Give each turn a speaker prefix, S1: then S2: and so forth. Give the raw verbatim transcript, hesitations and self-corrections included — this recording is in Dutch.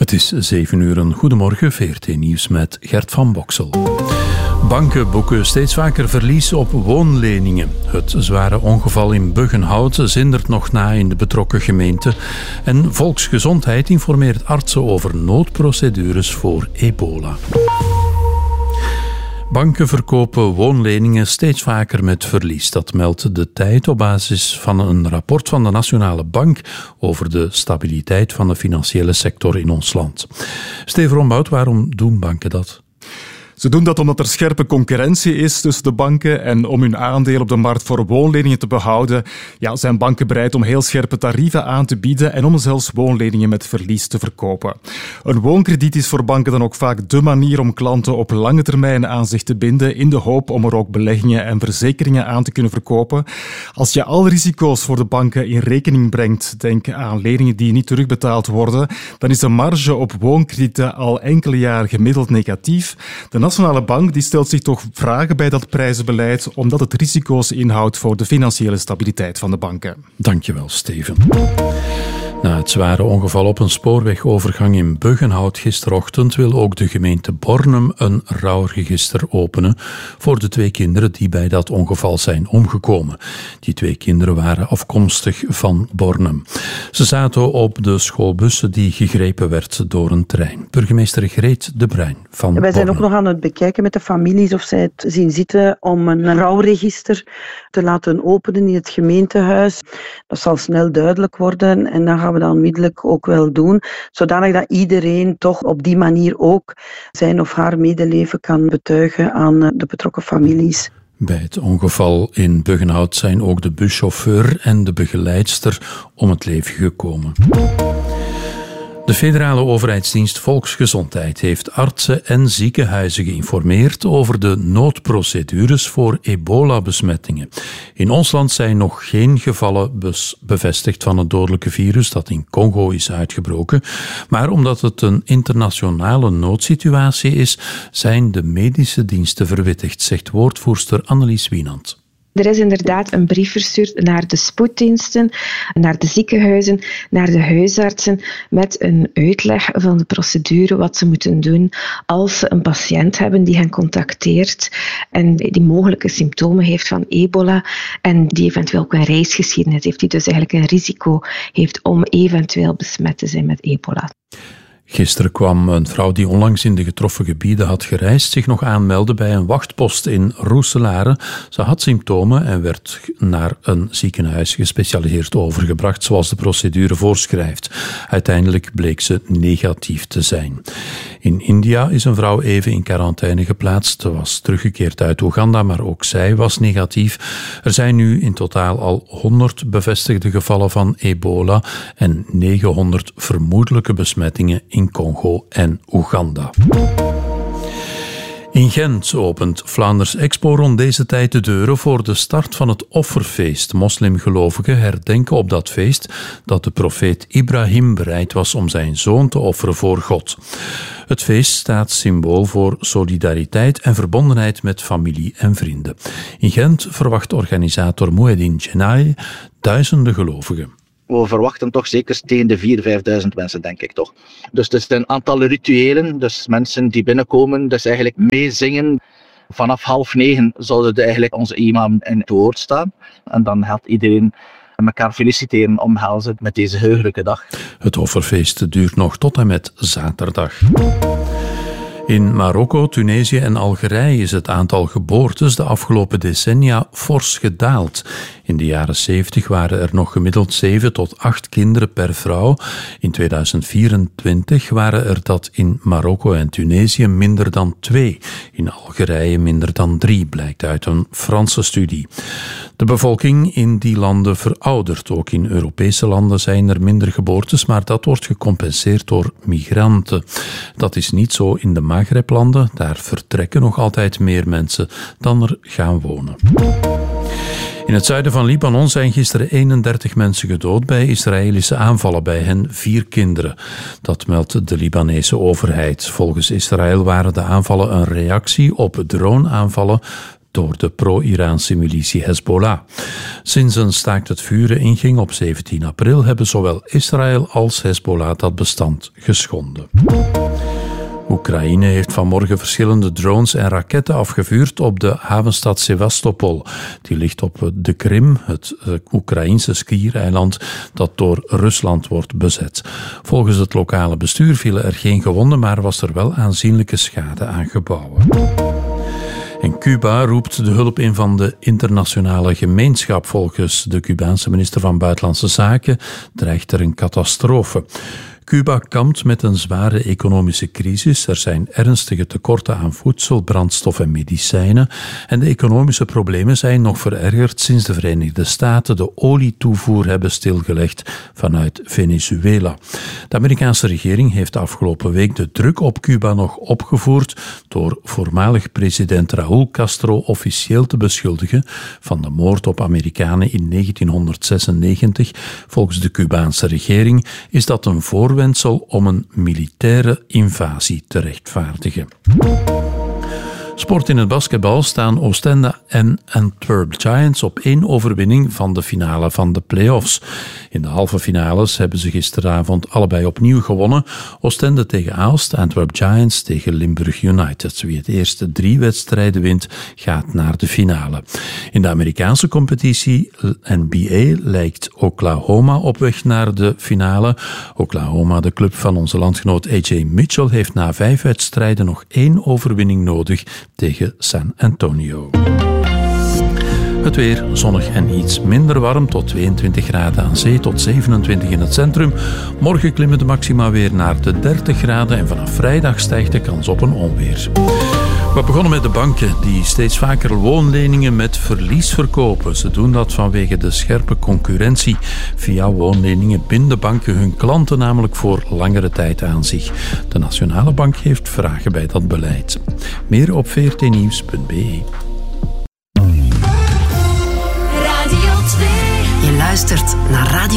S1: Het is zeven uur. Een goedemorgen, V R T Nieuws met Gert van Boksel. Banken boeken steeds vaker verlies op woonleningen. Het zware ongeval in Buggenhout zindert nog na in de betrokken gemeente. En Volksgezondheid informeert artsen over noodprocedures voor ebola. Banken verkopen woonleningen steeds vaker met verlies. Dat meldt De Tijd op basis van een rapport van de Nationale Bank over de stabiliteit van de financiële sector in ons land. Steven Rombout, waarom doen banken dat?
S2: Ze doen dat omdat er scherpe concurrentie is tussen de banken en om hun aandeel op de markt voor woonleningen te behouden, ja, zijn banken bereid om heel scherpe tarieven aan te bieden en om zelfs woonleningen met verlies te verkopen. Een woonkrediet is voor banken dan ook vaak dé manier om klanten op lange termijn aan zich te binden, in de hoop om er ook beleggingen en verzekeringen aan te kunnen verkopen. Als je al risico's voor de banken in rekening brengt, denk aan leningen die niet terugbetaald worden, dan is de marge op woonkredieten al enkele jaren gemiddeld negatief. De De Nationale Bank die stelt zich toch vragen bij dat prijzenbeleid, omdat het risico's inhoudt voor de financiële stabiliteit van de banken.
S1: Dankjewel, Steven. Na het zware ongeval op een spoorwegovergang in Buggenhout gisterochtend wil ook de gemeente Bornem een rouwregister openen voor de twee kinderen die bij dat ongeval zijn omgekomen. Die twee kinderen waren afkomstig van Bornem. Ze zaten op de schoolbussen die gegrepen werd door een trein. Burgemeester Greet de Bruin van Wij
S3: Wij zijn
S1: Bornem.
S3: ook nog aan het bekijken met de families of zij het zien zitten om een rouwregister te laten openen in het gemeentehuis. Dat zal snel duidelijk worden en dan gaan we dat onmiddellijk ook wel doen, zodanig dat iedereen toch op die manier ook zijn of haar medeleven kan betuigen aan de betrokken families.
S1: Bij het ongeval in Buggenhout zijn ook de buschauffeur en de begeleidster om het leven gekomen. De federale overheidsdienst Volksgezondheid heeft artsen en ziekenhuizen geïnformeerd over de noodprocedures voor ebola-besmettingen. In ons land zijn nog geen gevallen bevestigd van het dodelijke virus dat in Congo is uitgebroken, maar omdat het een internationale noodsituatie is, zijn de medische diensten verwittigd, zegt woordvoerster Annelies Wienand.
S4: Er is inderdaad een brief verstuurd naar de spoeddiensten, naar de ziekenhuizen, naar de huisartsen met een uitleg van de procedure wat ze moeten doen als ze een patiënt hebben die hen contacteert en die mogelijke symptomen heeft van ebola en die eventueel ook een reisgeschiedenis heeft, die dus eigenlijk een risico heeft om eventueel besmet te zijn met ebola.
S1: Gisteren kwam een vrouw die onlangs in de getroffen gebieden had gereisd zich nog aanmelden bij een wachtpost in Roeselare. Ze had symptomen en werd naar een ziekenhuis gespecialiseerd overgebracht, zoals de procedure voorschrijft. Uiteindelijk bleek ze negatief te zijn. In India is een vrouw even in quarantaine geplaatst. Ze was teruggekeerd uit Oeganda, maar ook zij was negatief. Er zijn nu in totaal al honderd bevestigde gevallen van ebola en negenhonderd vermoedelijke besmettingen in Congo en Oeganda. In Gent opent Vlaanders Expo rond deze tijd de deuren voor de start van het offerfeest. Moslimgelovigen herdenken op dat feest dat de profeet Ibrahim bereid was om zijn zoon te offeren voor God. Het feest staat symbool voor solidariteit en verbondenheid met familie en vrienden. In Gent verwacht organisator Moueddin Djenai duizenden gelovigen.
S5: We verwachten toch zeker tegen de vierduizend, vijfduizend mensen, denk ik toch. Dus het is een aantal rituelen, dus mensen die binnenkomen, dus eigenlijk meezingen. Vanaf half negen zouden eigenlijk onze imam in het woord staan. En dan gaat iedereen elkaar feliciteren, omhelzen met deze heugelijke dag.
S1: Het offerfeest duurt nog tot en met zaterdag. In Marokko, Tunesië en Algerije is het aantal geboortes de afgelopen decennia fors gedaald. In de jaren zeventig waren er nog gemiddeld zeven tot acht kinderen per vrouw. In tweeduizend vierentwintig waren er dat in Marokko en Tunesië minder dan twee. In Algerije minder dan drie, blijkt uit een Franse studie. De bevolking in die landen veroudert. Ook in Europese landen zijn er minder geboortes, maar dat wordt gecompenseerd door migranten. Dat is niet zo in de Maghreb-landen. Daar vertrekken nog altijd meer mensen dan er gaan wonen. In het zuiden van Libanon zijn gisteren eenendertig mensen gedood bij Israëlische aanvallen, bij hen vier kinderen. Dat meldt de Libanese overheid. Volgens Israël waren de aanvallen een reactie op droneaanvallen door de pro-Iraanse militie Hezbollah. Sinds een staakt het vuren inging op zeventien april hebben zowel Israël als Hezbollah dat bestand geschonden. Oekraïne heeft vanmorgen verschillende drones en raketten afgevuurd op de havenstad Sevastopol. Die ligt op de Krim, het Oekraïense skiereiland dat door Rusland wordt bezet. Volgens het lokale bestuur vielen er geen gewonden, maar was er wel aanzienlijke schade aan gebouwen. En Cuba roept de hulp in van de internationale gemeenschap. Volgens de Cubaanse minister van Buitenlandse Zaken dreigt er een catastrofe. Cuba kampt met een zware economische crisis. Er zijn ernstige tekorten aan voedsel, brandstof en medicijnen. En de economische problemen zijn nog verergerd sinds de Verenigde Staten de olietoevoer hebben stilgelegd vanuit Venezuela. De Amerikaanse regering heeft de afgelopen week de druk op Cuba nog opgevoerd door voormalig president Raúl Castro officieel te beschuldigen van de moord op Amerikanen in negentienhonderdzesennegentig. Volgens de Cubaanse regering is dat een voorwensel om een militaire invasie te rechtvaardigen. Sport in het basketbal staan Oostende en Antwerp Giants op één overwinning van de finale van de play-offs. In de halve finales hebben ze gisteravond allebei opnieuw gewonnen. Oostende tegen Aalst, Antwerp Giants tegen Limburg United. Wie het eerste drie wedstrijden wint, gaat naar de finale. In de Amerikaanse competitie N B A lijkt Oklahoma op weg naar de finale. Oklahoma, de club van onze landgenoot A J Mitchell, heeft na vijf wedstrijden nog één overwinning nodig tegen San Antonio. Het weer zonnig en iets minder warm, tot tweeëntwintig graden aan zee, tot zevenentwintig in het centrum. Morgen klimmen de maxima weer naar de dertig graden en vanaf vrijdag stijgt de kans op een onweer. We begonnen met de banken die steeds vaker woonleningen met verlies verkopen. Ze doen dat vanwege de scherpe concurrentie. Via woonleningen binden banken hun klanten namelijk voor langere tijd aan zich. De Nationale Bank heeft vragen bij dat beleid. Meer op v r t nieuws punt b e.
S6: Je luistert naar Radio